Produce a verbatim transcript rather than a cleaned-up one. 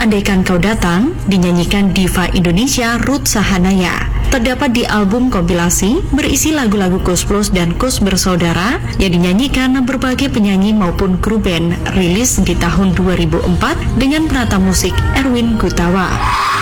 Andaikan Kau Datang dinyanyikan diva Indonesia Ruth Sahanaya. Terdapat di album kompilasi berisi lagu-lagu Koes Plus dan Koes Bersaudara yang dinyanyikan berbagai penyanyi maupun kru band, rilis di tahun dua ribu empat dengan penata musik Erwin Gutawa.